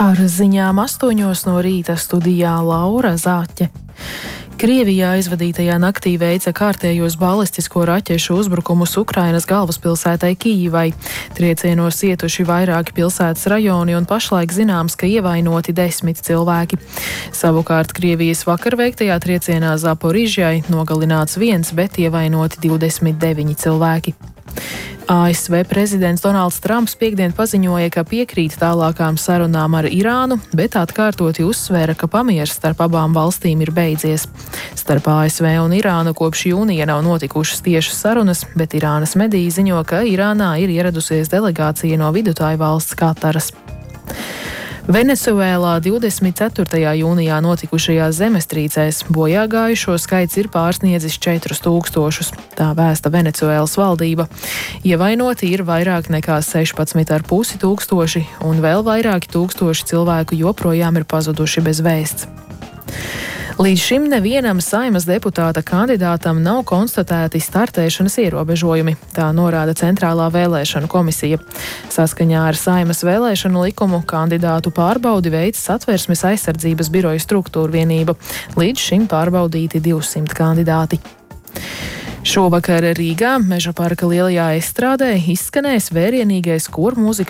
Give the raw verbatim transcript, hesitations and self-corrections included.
Ar ziņām astoņos no rīta studijā Laura Zāķe. Krievijā aizvadītajā naktī veica kārtējos balistisko raķešu uzbrukumus Ukrainas galvaspilsētai Kijivai. Triecienos cietuši vairāki pilsētas rajoni un pašlaik zināms, ka ievainoti desmit cilvēki. Savukārt Krievijas vakar veiktajā triecienā Zaporižjai nogalināts viens, bet ievainoti divdesmit deviņi cilvēki. A S V prezidents Donalds Trumps piektdien paziņoja, ka piekrīt tālākām sarunām ar Irānu, bet atkārtoti uzsvēra, ka pamieris starp abām valstīm ir beidzies. Starp A S V un Irānu kopš jūnija nav notikušas tiešas sarunas, bet Irānas mediji ziņo, ka Irānā ir ieradusies delegācija no vidutāju valsts Kataras. Venecuēlā divdesmit ceturtajā jūnijā notikušajās zemestrīcēs bojā gājušo skaits ir pārsniedzis četrus tūkstošus. Tā vēsta Venecuēlas valdība. Ievainoti ir vairāk nekā sešpadsmit ar pusi tūkstoši, un vēl vairāki tūkstoši cilvēku joprojām ir pazuduši bez vēsts. Līdz šim nevienam Saeimas deputāta kandidātam nav konstatēti startēšanas ierobežojumi, tā norāda Centrālā vēlēšanu komisija. Saskaņā ar Saeimas vēlēšanu likumu kandidātu pārbaudi veic Satversmes aizsardzības biroja struktūra vienība. Līdz šim pārbaudīti divsimt kandidāti. Šovakar Rīgā Meža parka lielajā estrādē izskanēs vērienīgais kormūzikas